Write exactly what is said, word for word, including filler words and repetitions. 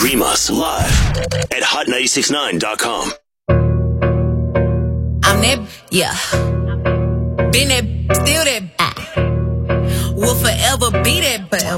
Stream us live at hot nine six nine dot com. I'm that, yeah. Been that, still that. I will forever be that, but